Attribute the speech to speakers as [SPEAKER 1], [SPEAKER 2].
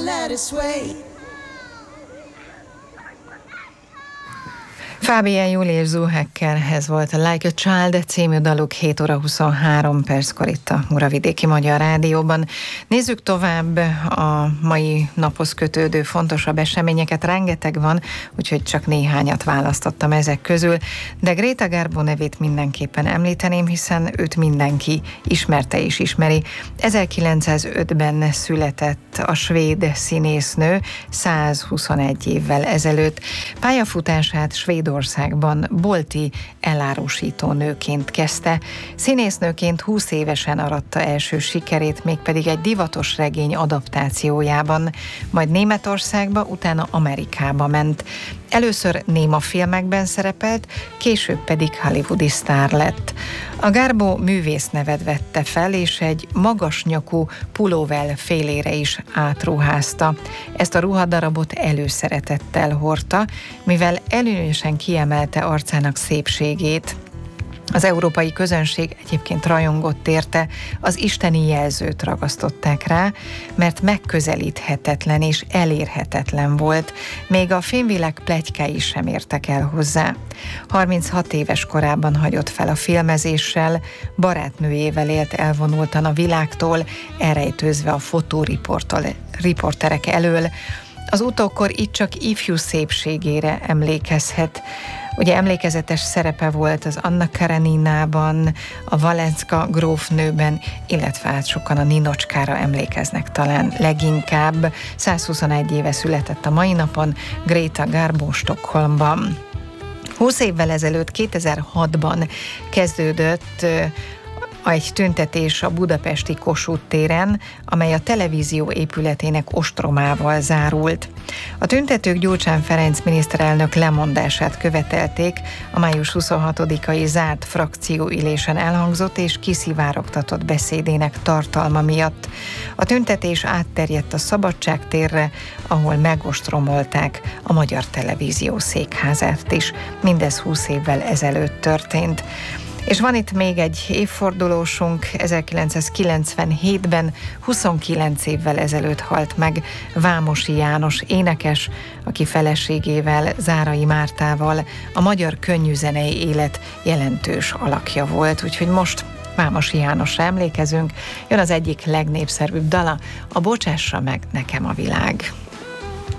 [SPEAKER 1] let it sway.
[SPEAKER 2] Fabian Juli és Zuhekkel, ez volt a Like a Child című daluk 7 óra 23 perckor itt a Muravidéki Magyar Rádióban. Nézzük tovább a mai naphoz kötődő fontosabb eseményeket. Rengeteg van, úgyhogy csak néhányat választottam ezek közül, de Greta Garbo nevét mindenképpen említeném, hiszen őt mindenki ismerte és ismeri. 1905-ben született a svéd színésznő 121 évvel ezelőtt. Pályafutását Svédországban bolti elárusító nőként kezdte. Színésznőként 20 évesen aratta első sikerét, mégpedig egy divatos regény adaptációjában, majd Németországba, utána Amerikába ment. Először néma filmekben szerepelt, később pedig hollywoodi sztár lett. A Garbo művész nevet vette fel, és egy magas nyakú pulóver félére is átruházta. Ezt a ruhadarabot előszeretettel hordta, mivel előnyösen kiemelte arcának szépségét. Az európai közönség egyébként rajongott érte, az isteni jelzőt ragasztották rá, mert megközelíthetetlen és elérhetetlen volt, még a filmvilág pletykái sem értek el hozzá. 36 éves korában hagyott fel a filmezéssel, barátnőjével élt elvonultan a világtól, elrejtőzve a fotóriporterek elől. Az utókor itt csak ifjú szépségére emlékezhet. Ugye emlékezetes szerepe volt az Anna Kareninában, a Valenska grófnőben, illetve hát sokan a Ninocskára emlékeznek talán leginkább. 121 éve született a mai napon Greta Garbo Stockholmban. 20 évvel ezelőtt, 2006-ban kezdődött egy tüntetés a budapesti Kossuth téren, amely a televízió épületének ostromával zárult. A tüntetők Gyurcsány Ferenc miniszterelnök lemondását követelték, a május 26-ai zárt frakcióülésen elhangzott és kiszivárogtatott beszédének tartalma miatt. A tüntetés átterjedt a Szabadságtérre, ahol megostromolták a Magyar Televízió székházát is. Mindez 20 évvel ezelőtt történt. És van itt még egy évfordulósunk, 1997-ben, 29 évvel ezelőtt halt meg Vámosi János énekes, aki feleségével, Zárai Mártával a magyar könnyűzenei élet jelentős alakja volt. Úgyhogy most Vámosi Jánosra emlékezünk, jön az egyik legnépszerűbb dala, a Bocsássa meg nekem a világ.